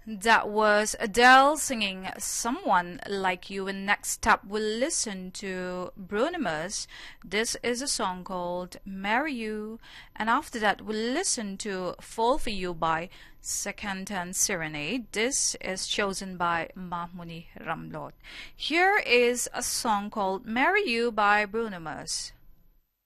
That was Adele singing Someone Like You, and next up we'll listen to Bruno Mars. This is a song called Marry You, and after that we'll listen to Fall For You by Second and Serenade. This is chosen by Mahmouni Ramlot. Here is a song called Marry You by Bruno Mars.